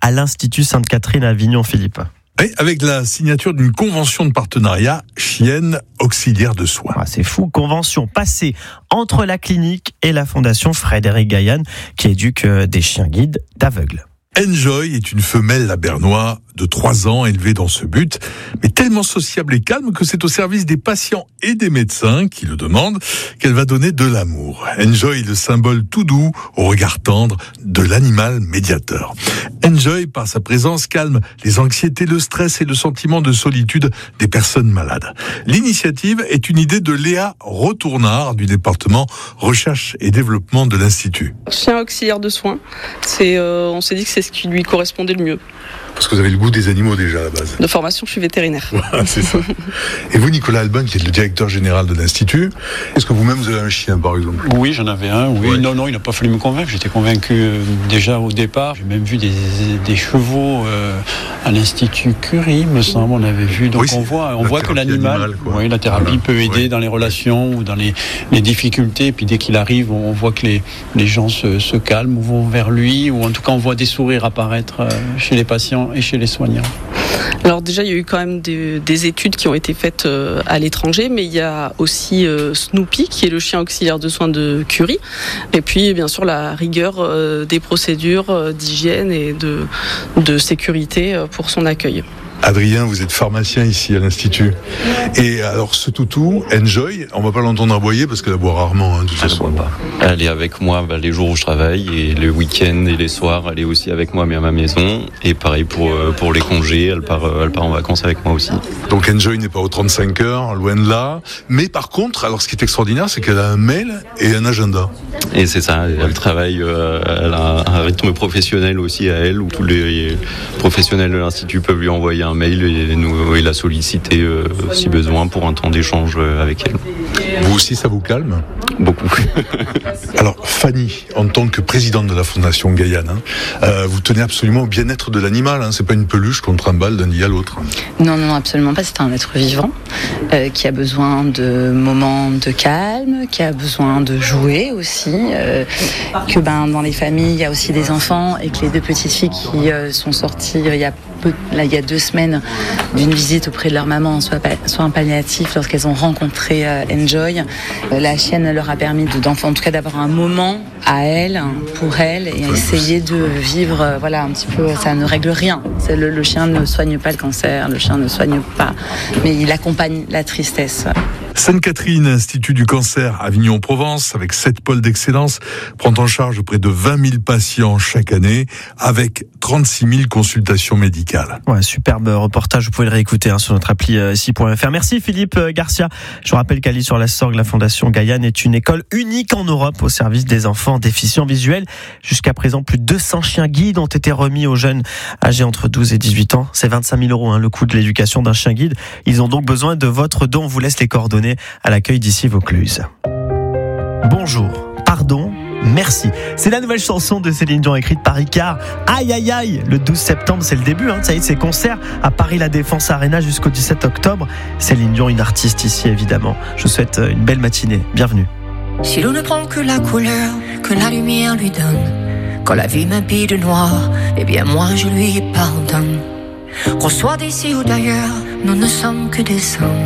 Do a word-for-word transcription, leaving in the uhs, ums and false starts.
à l'Institut Sainte-Catherine à Avignon, Philippe. Et avec la signature d'une convention de partenariat chienne auxiliaire de soins. Ah, c'est fou, convention passée entre la clinique et la fondation Frédéric Gaillan qui éduque des chiens guides d'aveugles. Enjoy est une femelle labernois de trois ans élevée dans ce but, mais tellement sociable et calme que c'est au service des patients et des médecins qui le demandent qu'elle va donner de l'amour. Enjoy est le symbole tout doux, au regard tendre, de l'animal médiateur. Enjoy, par sa présence, calme les anxiétés, le stress et le sentiment de solitude des personnes malades. L'initiative est une idée de Léa Retournard du département Recherche et Développement de l'Institut. Chien auxiliaire de soins, c'est, euh, on s'est dit que c'est ce qui lui correspondait le mieux. Parce que vous avez le goût des animaux déjà à la base. De formation, je suis vétérinaire. Voilà, c'est ça. Et vous, Nicolas Albin, qui êtes le directeur général de l'Institut, est-ce que vous-même vous avez un chien, par exemple ? Oui, j'en avais un. Oui, ouais. non, non, il n'a pas fallu me convaincre. J'étais convaincu euh, déjà au départ. J'ai même vu des, des chevaux euh, à l'Institut Curie, me semble. On avait vu. Donc oui, on voit, on voit que l'animal, animale, oui, la thérapie voilà. peut aider ouais. dans les relations ou dans les, les difficultés. Et puis dès qu'il arrive, on voit que les, les gens se, se calment ou vont vers lui, ou en tout cas on voit des sourires apparaître euh, chez les patients et chez les soignants. Alors déjà, il y a eu quand même des, des études qui ont été faites euh, à l'étranger, mais il y a aussi euh, Snoopy, qui est le chien auxiliaire de soins de Curie, et puis bien sûr la rigueur euh, des procédures euh, d'hygiène et de, de sécurité euh, pour son accueil. Adrien, vous êtes pharmacien ici à l'Institut. Et alors, ce toutou, Enjoy, on va pas l'entendre aboyer parce qu'elle aboie rarement, hein, de toute façon. Pas. Elle est avec moi bah, les jours où je travaille et le week-end et les soirs, elle est aussi avec moi mais à ma maison. Et pareil pour, pour les congés, elle part, elle part en vacances avec moi aussi. Donc Enjoy n'est pas aux trente-cinq heures, loin de là. Mais par contre, alors ce qui est extraordinaire, c'est qu'elle a un mail et un agenda. Et c'est ça, elle travaille, euh, elle a un rythme professionnel aussi à elle, où tous les professionnels de l'Institut peuvent lui envoyer un mail et, nous, et la solliciter euh, si besoin pour un temps d'échange avec elle. Vous aussi, ça vous calme ? Beaucoup. Alors Fanny, en tant que présidente de la Fondation Gaillan, hein, euh, vous tenez absolument au bien-être de l'animal, hein, c'est pas une peluche qu'on trimballe d'un lit à l'autre. Non, non, absolument pas, c'est un être vivant euh, qui a besoin de moments de calme, qui a besoin de jouer aussi, euh, que ben, dans les familles il y a aussi des enfants et que les deux petites filles qui euh, sont sorties il y a peu, là, il y a deux semaines d'une visite auprès de leur maman en soins, soins palliatifs lorsqu'elles ont rencontré euh, Enjoy, euh, la chienne leur a permis de, d'enfant, en tout cas d'avoir un moment à elle, pour elle, et essayer de vivre, euh, voilà, un petit peu, ça ne règle rien. C'est le, le chien ne soigne pas le cancer, le chien ne soigne pas, mais il accompagne la tristesse. Sainte-Catherine, Institut du cancer Avignon-Provence, avec sept pôles d'excellence, prend en charge près de vingt mille patients chaque année, avec trente-six mille consultations médicales. Ouais, superbe reportage, vous pouvez le réécouter hein, sur notre appli euh, ici point f r. Merci Philippe Garcia. Je vous rappelle qu'à l'Isle-sur-la-Sorgue, la Fondation Gaillan est une école unique en Europe au service des enfants déficients visuels. Jusqu'à présent, plus de deux cents chiens guides ont été remis aux jeunes âgés entre douze et dix-huit ans. C'est vingt-cinq mille euros hein, le coût de l'éducation d'un chien guide. Ils ont donc besoin de votre don. On vous laisse les coordonnées à l'accueil d'ici Vaucluse. Bonjour, pardon, merci. C'est la nouvelle chanson de Céline Dion écrite par Ricard. Aïe aïe aïe, le douze septembre c'est le début, hein, ça y est, c'est concert à Paris La Défense Arena jusqu'au dix-sept octobre. Céline Dion, une artiste ici évidemment. Je vous souhaite une belle matinée, bienvenue. Si l'on ne prend que la couleur que la lumière lui donne, quand la vie m'habille de noir, eh bien moi je lui pardonne. Qu'on soit d'ici ou d'ailleurs, nous ne sommes que des hommes.